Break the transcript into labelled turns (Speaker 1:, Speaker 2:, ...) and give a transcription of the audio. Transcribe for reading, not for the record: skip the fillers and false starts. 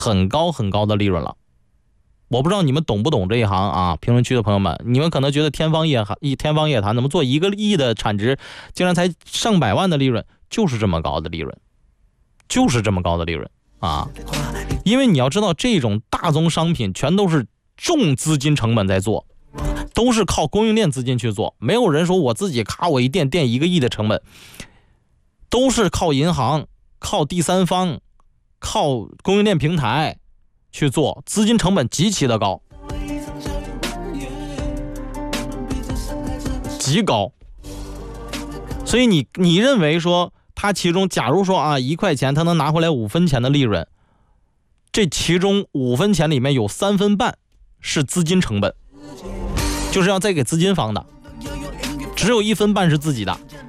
Speaker 1: 很高很高的利润了。我不知道你们懂不懂这一行啊？评论区的朋友们，你们可能觉得天方夜谭，怎么做1个亿的产值，竟然才上百万的利润，就是这么高的利润，就是这么高的利润啊！因为你要知道，这种大宗商品全都是重资金成本在做，都是靠供应链资金去做，没有人说我自己我一店1个亿的成本，都是靠银行、靠第三方、靠供应链平台去做，资金成本极其的高，极高。所以你认为说它其中，假如说1块钱它能拿回来5分钱的利润，这其中5分钱里面有3分半是资金成本，就是要再给资金方的，只有1分半是自己的。